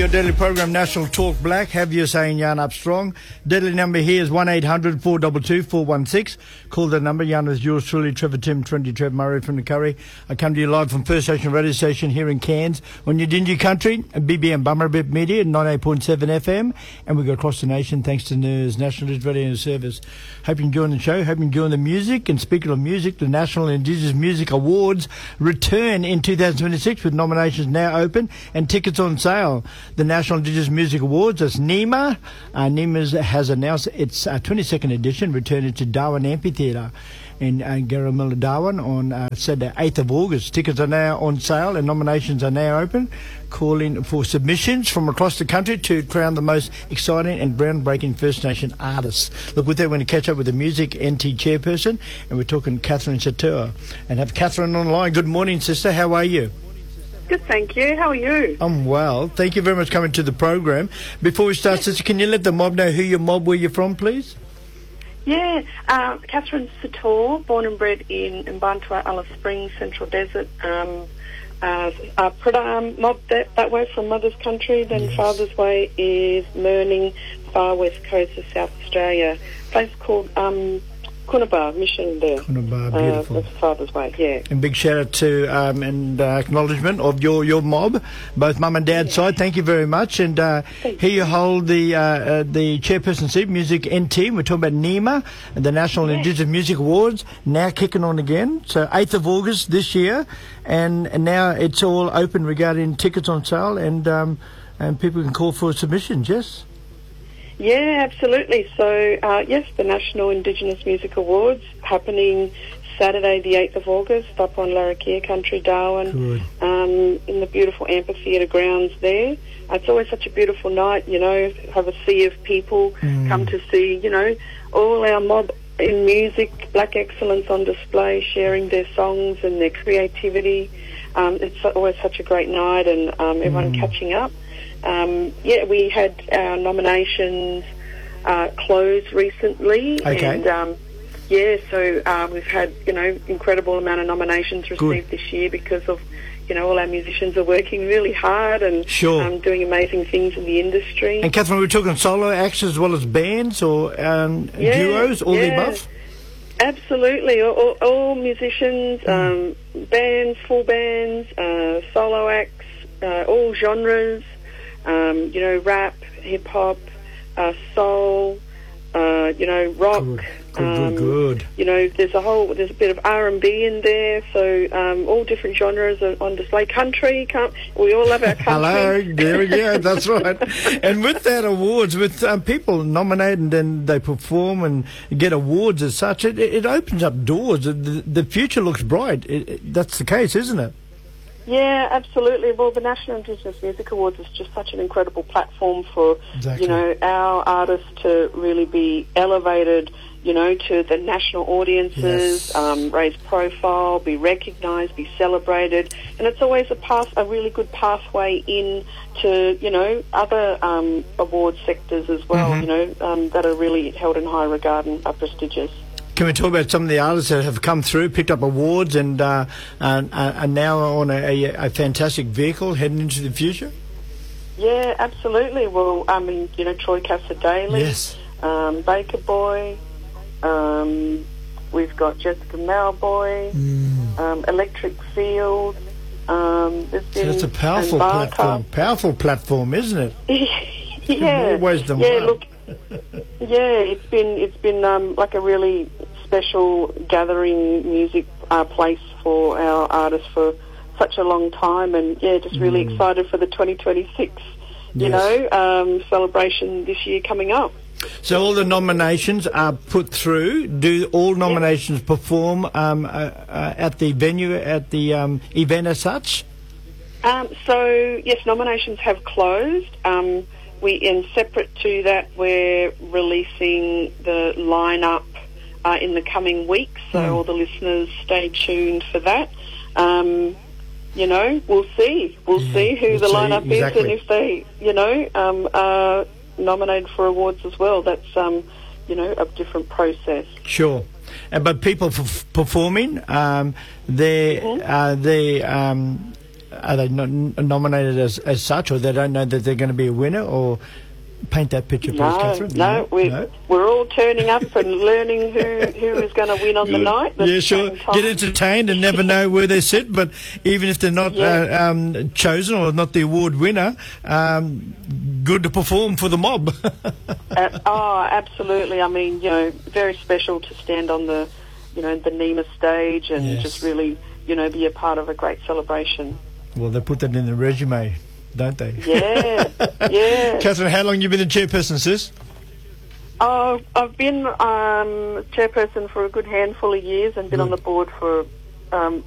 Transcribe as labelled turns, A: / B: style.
A: Your daily program, National Talk Black. Have your saying yarn up strong. Deadly number here is 1-800-422-416. Call the number. Yarn with yours truly, Trevor Tim, 20 Trev Murray from the Curry. I come to you live from First Station Radio Station here in Cairns on your Dingy Country, BBM Bummerbip Media, 98.7 FM. And we go across the nation thanks to NERS, National Radio Service. Hope you're enjoying the show. Hope you're enjoying the music. And speaking of music, the National Indigenous Music Awards return in 2026 with nominations now open and tickets on sale. The National Indigenous Music Awards, that's NIMA. NIMA has announced its 22nd edition, returning to Darwin Amphitheatre in Garamilla, Darwin on Saturday, 8th of August. Tickets are now on sale and nominations are now open. Calling for submissions from across the country to crown the most exciting and groundbreaking First Nation artists. Look, with that, we're going to catch up with the Music NT chairperson, and we're talking Catherine Chatua. And have Catherine on the line. Good morning, sister. How are you?
B: Good, thank you. How are you?
A: I'm well. Thank you very much for coming to the program. Before we start, sister, can you let the mob know who your mob, where you're from, please?
B: Yeah, Catherine Sator, born and bred in Mbantua, Alice Springs, Central Desert. Mob that way from Mother's Country. Then yes. Father's Way is Merning, far west coast of South Australia. Place called Coonabar Mission there.
A: Coonabar, beautiful.
B: That's Father's Way, yeah.
A: And big shout out to and acknowledgement of your mob, both mum and dad's side. Thank you very much. And here you hold the chairperson seat, Music NT. We're talking about NIMA, the National Indigenous Music Awards, now kicking on again. So 8th of August this year, and now it's all open regarding tickets on sale, and people can call for submissions. Yes.
B: Yeah, absolutely. So, yes, the National Indigenous Music Awards happening Saturday the 8th of August up on Larrakia Country, Darwin, in the beautiful amphitheatre grounds there. It's always such a beautiful night, you know, have a sea of people come to see, you know, all our mob in music, black excellence on display, sharing their songs and their creativity. It's always such a great night, and everyone catching up. We had our nominations closed recently, and so we've had, you know, incredible amount of nominations received this year because of, you know, all our musicians are working really hard and doing amazing things in the industry.
A: And Catherine, we're talking solo acts as well as bands or duos, all the above?
B: Absolutely, all musicians, bands, full bands, solo acts, all genres. You know, rap, hip-hop, soul, you know, rock.
A: Good.
B: You know, there's a bit of R&B in there, so all different genres are on display. Country, we all love our country.
A: Hello, there we go, that's right. And with that awards, with people nominated and then they perform and get awards as such, it opens up doors. The future looks bright. That's the case, isn't it?
B: Yeah, absolutely. Well, the National Indigenous Music Awards is just such an incredible platform for, you know, our artists to really be elevated, you know, to the national audiences, raise profile, be recognised, be celebrated. And it's always a really good pathway in to, you know, other award sectors as well, you know, that are really held in high regard and are prestigious.
A: Can we talk about some of the artists that have come through, picked up awards, and are now on a fantastic vehicle heading into the future?
B: Yeah, absolutely. Well, I mean, you know, Troy Cassar-Daley, Baker Boy, we've got Jessica Malboy, Electric Field.
A: That's a powerful platform. Powerful platform, isn't it?
B: Yeah.
A: More ways than
B: one.
A: Look,
B: it's been like a really special gathering music place for our artists for such a long time, and just really excited for the 2026 you know, celebration this year coming up.
A: So all the nominations are put through. Do all nominations perform at the venue, at the event as such?
B: So yes, nominations have closed. And separate to that, we're releasing the lineup in the coming weeks, so all the listeners stay tuned for that. You know, we'll see who the lineup is, and if they, you know, are nominated for awards as well. That's, you know, a different process.
A: Sure. But people performing, Are they not nominated as such, or they don't know that they're going to be a winner, or paint that picture, please, Catherine?
B: No, we're all turning up and learning who is going to win on the night.
A: Yeah, sure. Get entertained and never know where they sit, but even if they're not chosen or not the award winner, good to perform for the mob.
B: Absolutely. I mean, very special to stand on the NEMA stage and just really, be a part of a great celebration.
A: Well, they put that in the resume, don't they?
B: Yeah, yeah.
A: Catherine, how long have you been the chairperson, sis?
B: Oh, I've been chairperson for a good handful of years and been on the board for